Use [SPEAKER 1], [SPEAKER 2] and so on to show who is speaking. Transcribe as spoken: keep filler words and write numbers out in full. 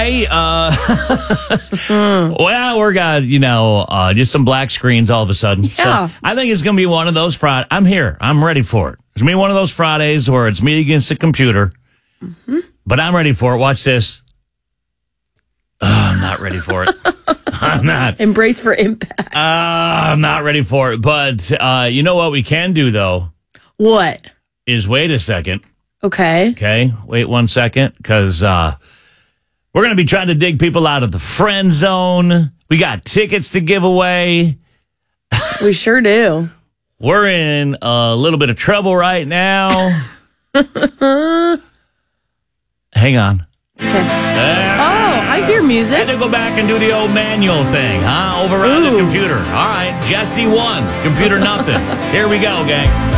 [SPEAKER 1] Friday. Uh, well, we're got, you know, uh, just some black screens all of a sudden.
[SPEAKER 2] Yeah.
[SPEAKER 1] So I think it's going to be one of those Fridays. I'm here. I'm ready for it. It's going to be one of those Fridays where it's me against the computer. Mm-hmm. But I'm ready for it. Watch this. Oh, I'm not ready for it. I'm not.
[SPEAKER 2] Embrace for impact.
[SPEAKER 1] Uh, I'm not ready for it. But uh, you know what we can do, though?
[SPEAKER 2] What?
[SPEAKER 1] Is wait a second.
[SPEAKER 2] Okay.
[SPEAKER 1] Okay. Wait one second. Because uh, we're going to be trying to dig people out of the friend zone. We got tickets to give away.
[SPEAKER 2] We sure do.
[SPEAKER 1] We're in a little bit of trouble right now. Hang on.
[SPEAKER 2] It's okay.
[SPEAKER 1] Uh,
[SPEAKER 2] Oh, I hear music.
[SPEAKER 1] Had to go back and do the old manual thing, huh? Override the
[SPEAKER 2] Ooh.
[SPEAKER 1] computer. All right, Jesse won. Computer nothing. Here we go, gang.